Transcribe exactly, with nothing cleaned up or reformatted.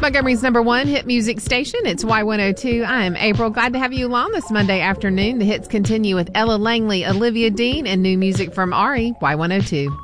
Montgomery's number one hit music station. It's Y one oh two. I am April. Glad to have you along this Monday afternoon. The hits continue with Ella Langley, Olivia Dean, and new music from Ari. Y one oh two.